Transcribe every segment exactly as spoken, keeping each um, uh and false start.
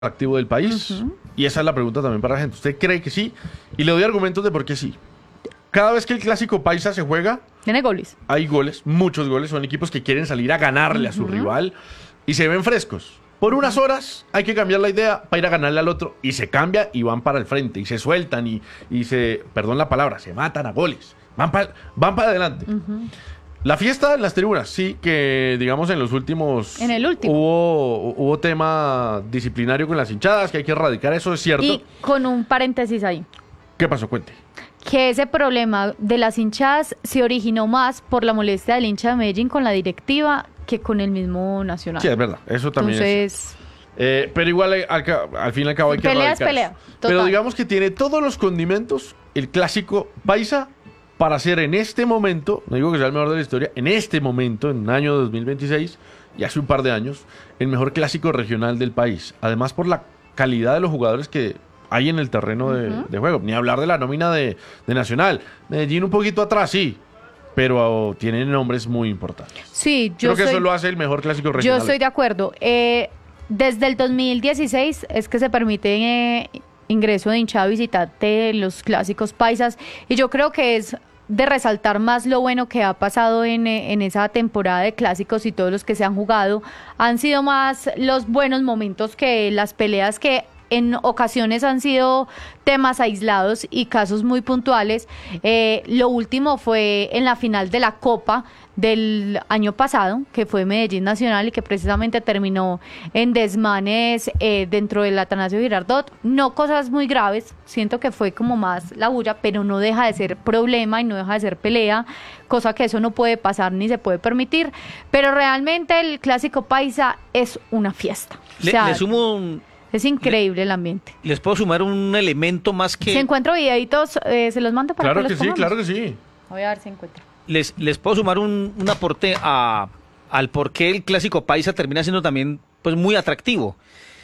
atractivo del país? Uh-huh. Y esa es la pregunta también para la gente. ¿Usted cree que sí? Y le doy argumentos de por qué sí. Cada vez que el clásico paisa se juega, tiene goles. Hay goles, muchos goles. Son equipos que quieren salir a ganarle uh-huh. a su rival y se ven frescos. Por unas horas hay que cambiar la idea para ir a ganarle al otro y se cambia y van para el frente y se sueltan y, y se, perdón la palabra, se matan a goles. Van para van para adelante. Uh-huh. La fiesta en las tribunas, sí, que digamos en los últimos... En el último. Hubo, hubo tema disciplinario con las hinchadas, que hay que erradicar, eso es cierto. Y con un paréntesis ahí. ¿Qué pasó? Cuente. Que ese problema de las hinchadas se originó más por la molestia del hincha de Medellín con la directiva que con el mismo Nacional. Sí, es verdad, eso también Entonces, es... Eh, pero igual al, al fin y al cabo hay que pelea erradicar es pelea. Pero digamos que tiene todos los condimentos el clásico paisa para ser en este momento, no digo que sea el mejor de la historia, en este momento, en el año dos mil veintiséis, y hace un par de años, el mejor clásico regional del país. Además por la calidad de los jugadores que hay en el terreno de, uh-huh. de juego. Ni hablar de la nómina de, de Nacional. Medellín un poquito atrás, sí, pero oh, tienen nombres muy importantes. Sí, yo Creo que soy, eso lo hace el mejor clásico regional. Yo estoy de acuerdo. Eh, desde el dos mil dieciséis es que se permite eh, ingreso de hinchada visitante de los clásicos paisas, y yo creo que es de resaltar más lo bueno que ha pasado en, en esa temporada de clásicos, y todos los que se han jugado han sido más los buenos momentos que las peleas que en ocasiones han sido temas aislados y casos muy puntuales. Eh, lo último fue en la final de la Copa del año pasado, que fue Medellín Nacional, y que precisamente terminó en desmanes eh, dentro del Atanasio Girardot. No cosas muy graves, siento que fue como más la bulla, pero no deja de ser problema y no deja de ser pelea, cosa que eso no puede pasar ni se puede permitir. Pero realmente el clásico paisa es una fiesta. Le, o sea, le sumo un... Es increíble el ambiente. Les puedo sumar un elemento más que... Si encuentro videitos, eh, se los mando para claro que, que los sí, pongamos. claro que sí. Voy a ver si encuentro. Les, les puedo sumar un, un aporte a, al por qué el clásico paisa termina siendo también pues muy atractivo.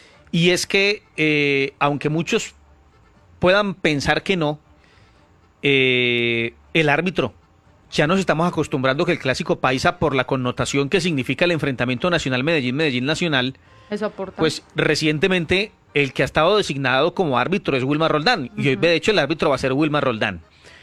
Y es que, eh, aunque muchos puedan pensar que no, eh, el árbitro, ya nos estamos acostumbrando que el clásico paisa, por la connotación que significa el enfrentamiento Nacional Medellín, Medellín Nacional, eso aporta. Pues recientemente el que ha estado designado como árbitro es Wilmar Roldán. Uh-huh. Y hoy, de hecho, el árbitro va a ser Wilmar Roldán.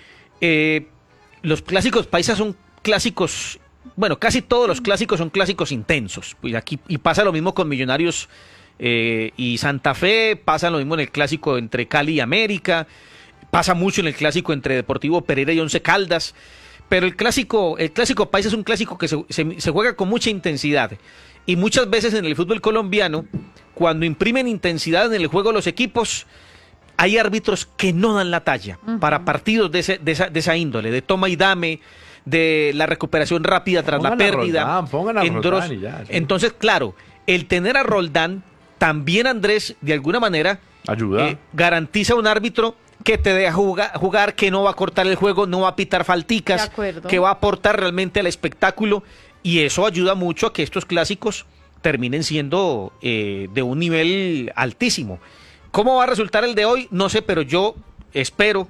Eh, los clásicos paisas son clásicos, bueno, casi todos los clásicos son clásicos intensos. Y, aquí, y pasa lo mismo con Millonarios eh, y Santa Fe, pasa lo mismo en el clásico entre Cali y América, pasa mucho en el clásico entre Deportivo Pereira y Once Caldas. Pero el clásico, el clásico paisa es un clásico que se, se, se juega con mucha intensidad. Y muchas veces en el fútbol colombiano, cuando imprimen intensidad en el juego los equipos, hay árbitros que no dan la talla uh-huh. para partidos de, ese, de, esa, de esa índole, de toma y dame, de la recuperación rápida tras pongan la pérdida. A Roldán, pongan a Roldán y ya, sí. Entonces, claro, el tener a Roldán también, Andrés, de alguna manera, ayuda. Eh, garantiza un árbitro que te deja jugar, jugar, que no va a cortar el juego, no va a pitar falticas, que va a aportar realmente al espectáculo. Y eso ayuda mucho a que estos clásicos terminen siendo eh, de un nivel altísimo. ¿Cómo va a resultar el de hoy? No sé, pero yo espero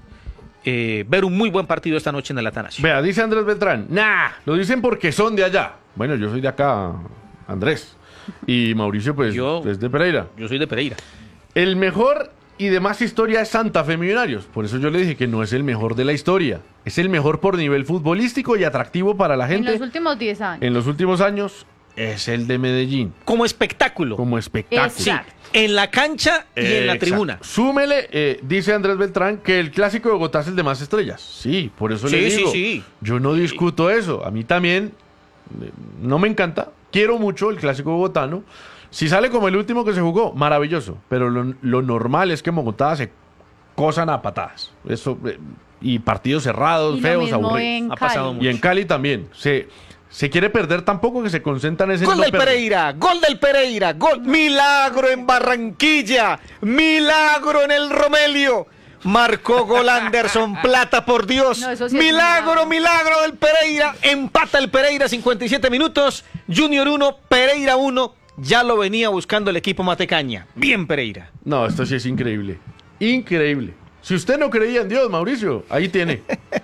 eh, ver un muy buen partido esta noche en el Atanasio. Vea, dice Andrés Beltrán, nah, lo dicen porque son de allá. Bueno, yo soy de acá, Andrés. Y Mauricio, pues, yo, es de Pereira. Yo soy de Pereira. El mejor y de más historia es Santa Fe Millonarios. Por eso yo le dije que no es el mejor de la historia. Es el mejor por nivel futbolístico y atractivo para la gente. En los últimos diez años. En los últimos años es el de Medellín. Como espectáculo. Como espectáculo. Sí, en la cancha y eh, en la exacto. tribuna. Súmele, eh, dice Andrés Beltrán, que el clásico de Bogotá es el de más estrellas. Sí, por eso sí, le digo. Sí, sí. Yo no discuto sí. eso. A mí también eh, no me encanta. Quiero mucho el clásico bogotano. Si sale como el último que se jugó, maravilloso. Pero lo, lo normal es que en Bogotá se cosan a patadas. Eso, eh, y partidos cerrados, y feos, aburridos. Ha pasado mucho. Y en Cali también. Se, se quiere perder tampoco que se concentran en ese... Gol no del perder. Pereira, gol del Pereira, gol. Milagro en Barranquilla, milagro en el Romelio. Marcó gol Anderson Plata, por Dios. No, sí milagro, milagro del Pereira. Empata el Pereira, cincuenta y siete minutos. Junior uno, Pereira uno. Ya lo venía buscando el equipo matecaña. Bien, Pereira. No, esto sí es increíble. Increíble. Si usted no creía en Dios, Mauricio, ahí tiene.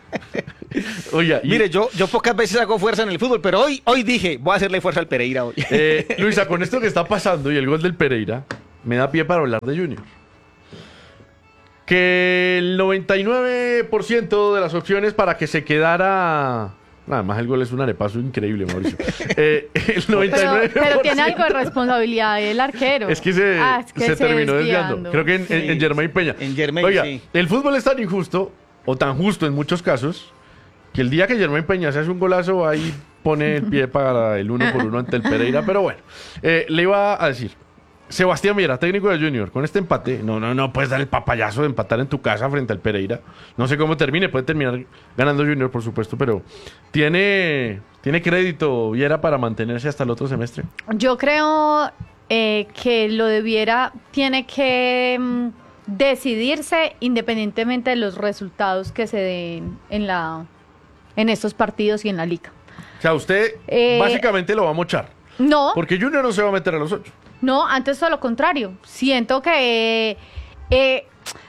Oiga, y... Mire, yo, yo pocas veces hago fuerza en el fútbol, pero hoy, hoy dije, voy a hacerle fuerza al Pereira hoy. Eh, Luisa, con esto que está pasando y el gol del Pereira, me da pie para hablar de Junior. Que el noventa y nueve por ciento de las opciones para que se quedara... Nada más el gol es un arepazo increíble, Mauricio. Eh, el noventa y nueve por ciento... Pero, pero tiene algo de responsabilidad el arquero. Es que se, Ah, es que se se terminó desviando. desviando. Creo que en, Sí. en, en Germain Peña. En Germain, Oiga, sí. el fútbol es tan injusto, o tan justo en muchos casos, que el día que Germain Peña se hace un golazo, ahí pone el pie para el uno por uno ante el Pereira. Pero bueno, eh, le iba a decir... Sebastián Viera, técnico de Junior, con este empate, no, no, no puedes dar el papayazo de empatar en tu casa frente al Pereira. No sé cómo termine, puede terminar ganando Junior, por supuesto, pero ¿tiene, tiene crédito Viera para mantenerse hasta el otro semestre? Yo creo eh, que lo de Viera tiene que mm, decidirse independientemente de los resultados que se den en, la, en estos partidos y en la liga. O sea, usted Eh, básicamente lo va a mochar, No, porque Junior no se va a meter a los ocho. no, antes todo lo contrario. Siento que... eh,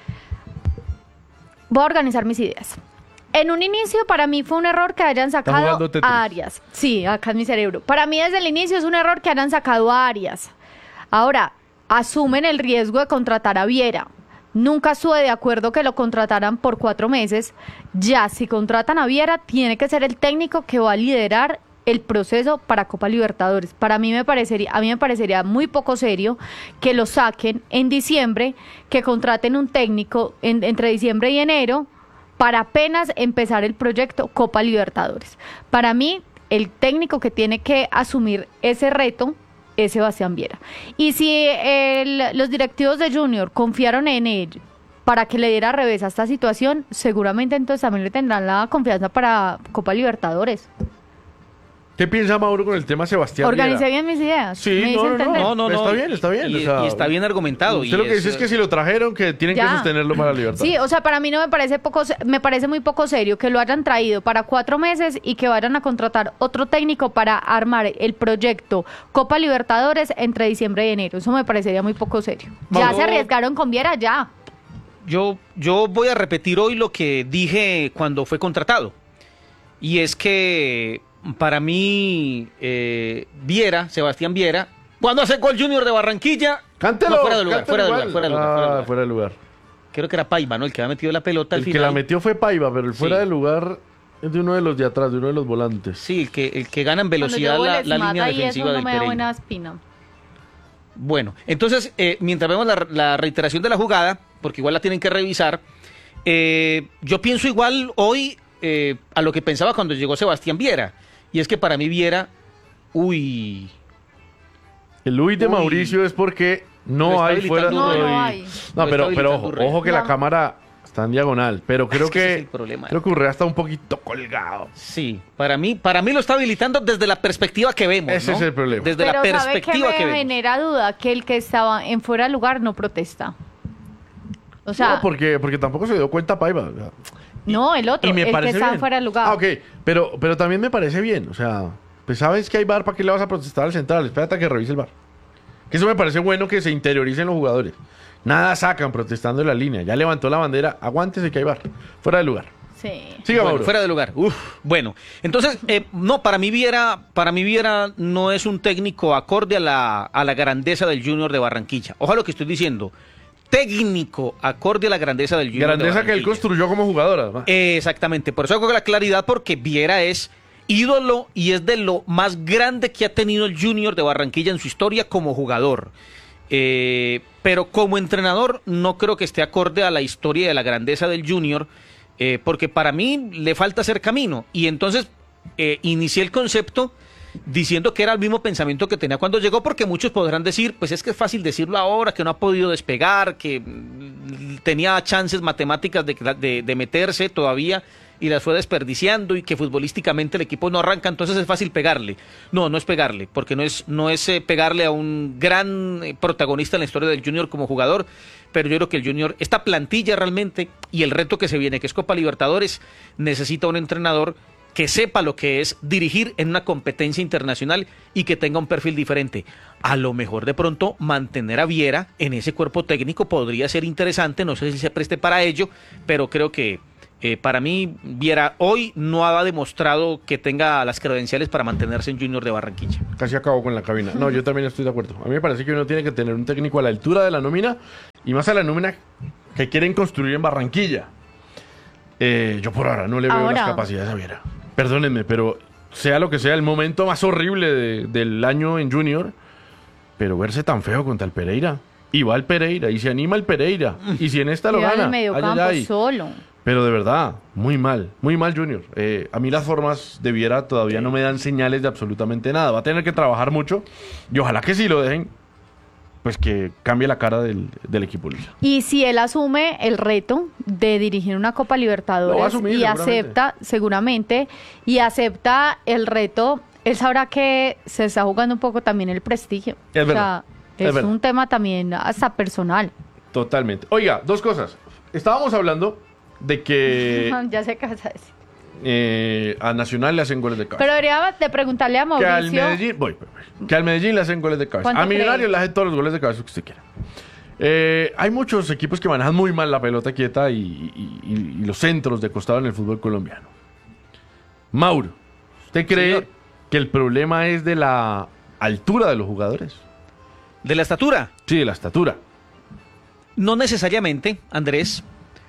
voy a organizar mis ideas. En un inicio, para mí fue un error que hayan sacado jugando Tetris. a Arias. Sí, acá en mi cerebro. Para mí, desde el inicio, es un error que hayan sacado a Arias. Ahora, asumen el riesgo de contratar a Viera. Nunca estuve de acuerdo que lo contrataran por cuatro meses. Ya, si contratan a Viera, tiene que ser el técnico que va a liderar el proceso para Copa Libertadores. Para mí me parecería, a mí me parecería muy poco serio que lo saquen en diciembre, que contraten un técnico en- entre diciembre y enero para apenas empezar el proyecto Copa Libertadores. Para mí, el técnico que tiene que asumir ese reto es Sebastián Viera. Y si el- los directivos de Junior confiaron en él para que le diera revés a esta situación, seguramente entonces también le tendrán la confianza para Copa Libertadores. ¿Qué piensa Mauro con el tema Sebastián Organicé Viera? bien mis ideas. Sí, ¿Me hice no, no, entender? No, no, no. Está bien, está bien, Y, o sea, y está bien argumentado. Usted y lo que dice es- es que si lo trajeron, que tienen que Ya. sostenerlo para Libertad. Sí, o sea, para mí no me parece poco, se- me parece muy poco serio que lo hayan traído para cuatro meses y que vayan a contratar otro técnico para armar el proyecto Copa Libertadores entre diciembre y enero. Eso me parecería muy poco serio. Ya Mauro- se arriesgaron con Viera, ya. Yo, yo voy a repetir hoy lo que dije cuando fue contratado. Y es que para mí, eh, Viera, Sebastián Viera, cuando hace gol Junior de Barranquilla, Cántelo. no, fuera de lugar, cántelo fuera de igual. lugar, fuera de lugar, Ah, fuera de lugar. fuera de lugar. Creo que era Paiva, ¿no? El que había metido la pelota al El que final. la metió fue Paiva, pero el fuera Sí. de lugar es de uno de los de atrás, de uno de los volantes. Sí, el que, el que gana en Cuando velocidad yo la, les la mata línea y eso defensiva no del me da Pereira. buena espina. Bueno, entonces, eh, mientras vemos la, la reiteración de la jugada, porque igual la tienen que revisar, eh, yo pienso igual hoy eh, a lo que pensaba cuando llegó Sebastián Viera. Y es que para mí Viera, uy, El Luis de Uy. Mauricio es porque Lo no está hay habilitando fuera No, de- no hay. No, Lo está pero, pero habilitando ojo, Urrea. ojo que la Ya. cámara está en diagonal, pero creo Es que ese que, es el problema. creo que Urrea está un poquito colgado. sí, para mí, para mí lo está habilitando desde la perspectiva que vemos. Ese ¿no? es el problema. Desde Pero la ¿sabe qué perspectiva me que vemos. genera duda? Que el que estaba en fuera de lugar no protesta. O sea, no, porque, porque tampoco se dio cuenta Paiva. o sea. no, el otro, Y me el que parece estaba bien. fuera de lugar. Ah, ok, pero, pero también me parece bien. O sea, pues sabes que hay V A R, ¿para qué le vas a protestar al central? Espérate a que revise el V A R. Que eso me parece bueno que se interioricen los jugadores. Nada sacan protestando en la línea. Ya levantó la bandera, aguántese que hay V A R. Fuera de lugar. Sí. Siga, Bueno, Mauro. fuera de lugar. Uf, bueno, entonces, eh, no, para mí Viera, para mí Viera no es un técnico acorde a la, a la grandeza del Junior de Barranquilla. Ojalá lo que estoy diciendo. Técnico acorde a la grandeza del Junior de Grandeza que él Barranquilla. construyó como jugador, además. Eh, Exactamente, por eso hago la claridad, porque Viera es ídolo y es de lo más grande que ha tenido el Junior de Barranquilla en su historia como jugador. Eh, pero como entrenador no creo que esté acorde a la historia de la grandeza del Junior, eh, porque para mí le falta hacer camino. Y entonces eh, inicié el concepto diciendo que era el mismo pensamiento que tenía cuando llegó, porque muchos podrán decir, pues es que es fácil decirlo ahora, que no ha podido despegar, que mm, tenía chances matemáticas de, de, de meterse todavía y las fue desperdiciando, y que futbolísticamente el equipo no arranca, entonces es fácil pegarle. No, no es pegarle, porque no es, no es eh, pegarle a un gran eh, protagonista en la historia del Junior como jugador, pero yo creo que el Junior, esta plantilla realmente, y el reto que se viene, que es Copa Libertadores, necesita un entrenador que sepa lo que es dirigir en una competencia internacional y que tenga un perfil diferente. A lo mejor de pronto mantener a Viera en ese cuerpo técnico podría ser interesante, no sé si se preste para ello, pero creo que Eh, para mí, Viera hoy no ha demostrado que tenga las credenciales para mantenerse en Junior de Barranquilla. Casi acabó con la cabina. No, yo también estoy de acuerdo. A mí me parece que uno tiene que tener un técnico a la altura de la nómina y más a la nómina que quieren construir en Barranquilla. Eh, yo por ahora no le veo Ahora. las capacidades a Viera. Perdónenme, pero sea lo que sea el momento más horrible de- del año en Junior, pero verse tan feo contra el Pereira. Y va el Pereira, y se anima el Pereira. Y si en esta lo Queda en gana. el mediocampo ay, ay, ay. solo. Pero de verdad, muy mal, muy mal Junior. Eh, a mí las formas de Viera todavía no me dan señales de absolutamente nada. Va a tener que trabajar mucho y ojalá que sí lo dejen, pues que cambie la cara del, del equipo Luisa. Y si él asume el reto de dirigir una Copa Lo va a Libertadores asumir, y seguramente. acepta, seguramente, y acepta el reto, él sabrá que se está jugando un poco también el prestigio. Es o verdad, sea, es es, verdad. un tema también hasta personal. Totalmente. Oiga, dos cosas. Estábamos hablando de que Ya sé qué vas a decir. eh, a Nacional le hacen goles de cabeza. Pero debería de preguntarle a que al Mauricio. Medellín, voy, voy, voy. que al Medellín le hacen goles de cabeza. ¿Cuánto A Millonarios cree? le hacen todos los goles de cabeza que usted quiera. Eh, hay muchos equipos que manejan muy mal la pelota quieta y, y- y- y los centros de costado en el fútbol colombiano. Mauro, ¿usted cree Señor. que el problema es de la altura de los jugadores? De la estatura, Sí, de la estatura. no necesariamente, Andrés,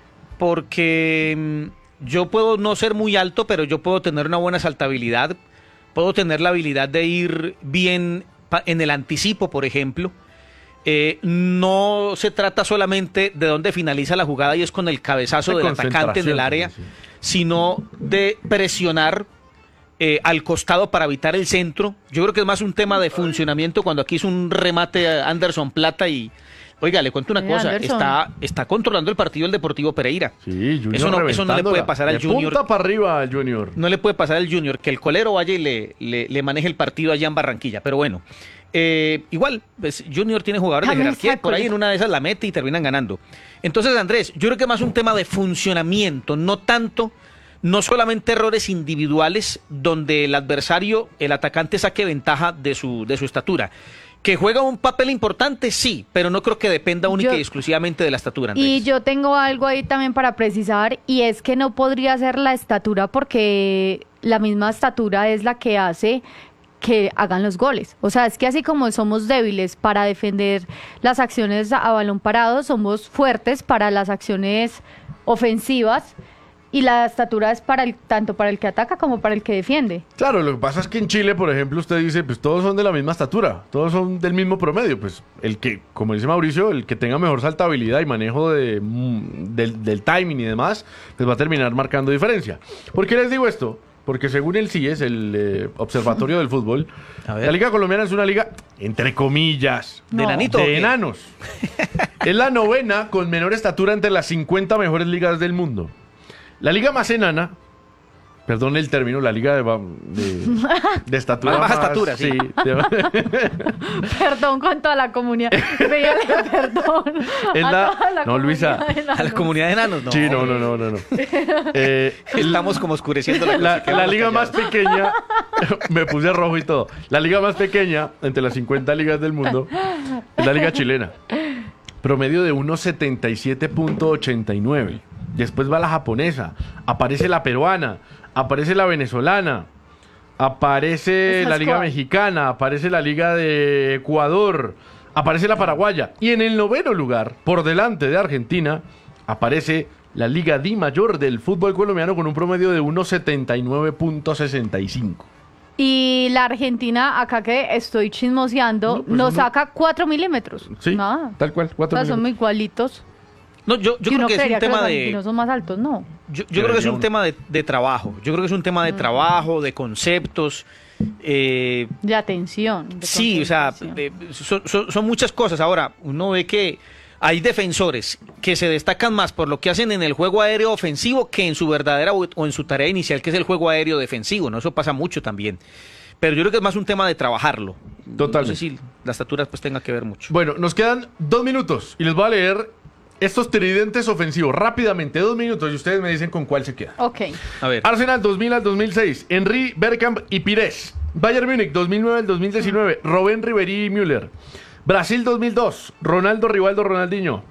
porque mm, yo puedo no ser muy alto, pero yo puedo tener una buena saltabilidad, puedo tener la habilidad de ir bien pa- en el anticipo, por ejemplo. Eh, no se trata solamente de dónde finaliza la jugada y es con el cabezazo De del atacante en el concentración, área, sí, sí. sino de presionar eh, al costado para evitar el centro. Yo creo que es más un tema de funcionamiento cuando aquí es un remate a Anderson Plata y, oiga, le cuento una Eh, cosa, Anderson. está, está controlando el partido el Deportivo Pereira. Sí, Junior Eso no- eso no le puede reventándola. pasar al De Junior. punta para arriba al Junior. No le puede pasar al Junior que el colero vaya y le, le, le maneje el partido allá en Barranquilla, pero bueno. Eh, igual, pues, Junior tiene jugadores de Dame jerarquía, esa por ahí en colita. una de esas la mete y terminan ganando. Entonces, Andrés, yo creo que es más un tema de funcionamiento, no tanto, no solamente errores individuales donde el adversario, el atacante saque ventaja de su, de su estatura. Que juega un papel importante, sí, pero no creo que dependa única Yo- y exclusivamente de la estatura, Andrés. Y yo tengo algo ahí también para precisar, y es que no podría ser la estatura porque la misma estatura es la que hace que hagan los goles. O sea, es que así como somos débiles para defender las acciones a balón parado, somos fuertes para las acciones ofensivas, y la estatura es para el, tanto para el que ataca como para el que defiende. Claro, lo que pasa es que en Chile, por ejemplo, usted dice, pues todos son de la misma estatura, todos son del mismo promedio. Pues el que, como dice Mauricio, el que tenga mejor saltabilidad y manejo de, mm, del, del timing y demás, pues va a terminar marcando diferencia. ¿Por qué les digo esto? Porque según el C I E S, el eh, Observatorio del Fútbol, A ver. la Liga Colombiana es una liga, entre comillas, ¿De No. enanito o de qué? enanos. Es la novena con menor estatura entre las cincuenta mejores ligas del mundo. La liga más enana, perdón el término, la liga de, ba- de, de estatura Más baja estatura, sí. de- Perdón con toda la comunidad. Pídale perdón. Es a la- toda la no, Luisa. comunidad de A la enanos. comunidad de enanos, no. Sí, no, no, no, no. no. Eh, Estamos como oscureciendo la, la, cosa, la liga callados. más pequeña, me puse rojo y todo. La liga más pequeña entre las cincuenta ligas del mundo es la liga chilena. Promedio de uno setenta y siete punto ochenta y nueve. Después va la japonesa, aparece la peruana, aparece la venezolana, aparece Esas la liga cuatro. mexicana, aparece la liga de Ecuador, aparece la paraguaya. Y en el noveno lugar, por delante de Argentina, aparece la Liga Di Mayor del fútbol colombiano con un promedio de uno setenta y nueve punto sesenta y cinco. Y la Argentina, acá que estoy chismoseando, No, pues nos no. saca cuatro milímetros. Sí, Nada. tal cual, O cuatro sea, son muy milímetros. igualitos. No, yo, yo Y creo uno que es un creería que tema los de... argentinos son más altos, no. Yo, yo creo que es un uno. tema de, de trabajo. Yo creo que es un tema de trabajo, de conceptos. eh, De atención. de sí, o sea, concentración. de- son, son- son muchas cosas. Ahora, uno ve que hay defensores que se destacan más por lo que hacen en el juego aéreo ofensivo que en su verdadera o o en su tarea inicial, que es el juego aéreo defensivo. ¿No? Eso pasa mucho también. Pero yo creo que es más un tema de trabajarlo. Totalmente. No sé si la estatura pues tenga que ver mucho. Bueno, nos quedan dos minutos y les voy a leer estos tridentes ofensivos rápidamente, dos minutos, y ustedes me dicen con cuál se queda. Ok. A ver. Arsenal dos mil al dos mil seis, Henry, Bergkamp y Pires. Bayern Múnich dos mil nueve al dos mil diecinueve, Robben, Ribéry y Müller. Brasil dos mil dos, Ronaldo, Rivaldo, Ronaldinho.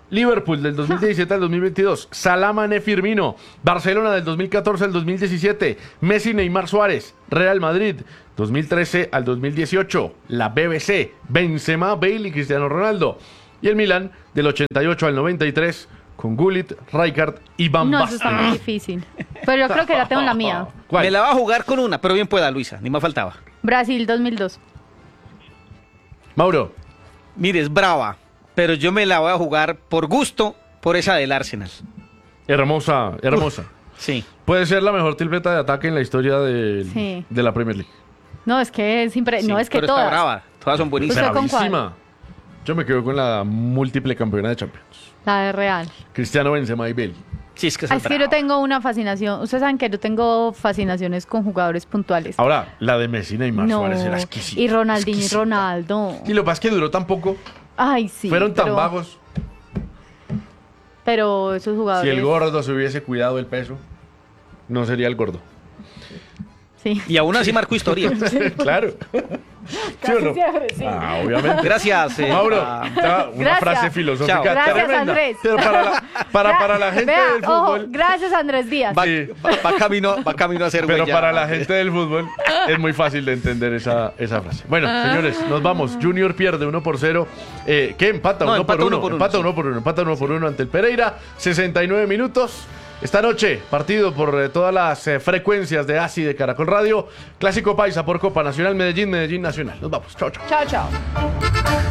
Liverpool del dos mil diecisiete al dos mil veintidós, Salah, Mané, Firmino, Barcelona del dos mil catorce al dos mil diecisiete, Messi, Neymar, Suárez, Real Madrid dos mil trece al dos mil dieciocho, la B B C, Benzema, Bale y Cristiano Ronaldo, y el Milan del ochenta y ocho al noventa y tres con Gullit, Rijkaard y Van No, eso está Basten. muy difícil. Pero yo creo que ya tengo la mía. ¿Cuál? Me la va a jugar con una, pero bien pueda, Luisa, ni más faltaba. Brasil dos mil dos. Mauro, Mire, es brava, pero yo me la voy a jugar por gusto por esa del Arsenal. hermosa, hermosa. Sí. Puede ser la mejor tripleta de ataque en la historia del- Sí. de la Premier League. No, es que es impre... sí, no, es que pero está todas. brava. Todas son buenísimas. ¿Usted con cuál? Bravísima. Yo me quedo con la múltiple campeona de Champions. La de Real. Cristiano, Benzema y Bale. Sí, es que Ah, son es que yo bravas. tengo una fascinación. Ustedes saben que yo tengo fascinaciones con jugadores puntuales. Ahora, la de Messi, Neymar, No. Suárez era exquisita. Y Ronaldinho y exquisita. Ronaldo. Y lo que pasa es que duró tan poco. Ay, sí. Fueron tan pero, vagos. Pero esos Si jugadores. el gordo se hubiese cuidado el peso, no sería el gordo. Sí. Y aún así marcó historia. Claro. ¿Sí o no? siempre, sí. Ah, obviamente. Gracias. eh, Mauro, a- te va- una Gracias. frase filosófica Chao. Gracias, tremenda. Andrés. Pero para la, para, Gra- para la gente Vea, del ojo, fútbol, gracias, Andrés Díaz. va, Sí. va- va camino, va camino a ser pero huella. para la gente del fútbol es muy fácil de entender esa, esa frase. Bueno, señores, nos vamos. Junior pierde uno por cero. Eh, ¿Qué? Empata No, uno empata por uno uno. por uno, Empata sí. uno por uno. Empata uno por uno ante el Pereira. sesenta y nueve minutos. Esta noche, partido por eh, todas las eh, frecuencias de A S I de Caracol Radio. Clásico Paisa por Copa Nacional Medellín, Medellín Nacional. Nos vamos. Chao, chao. Chao, chao.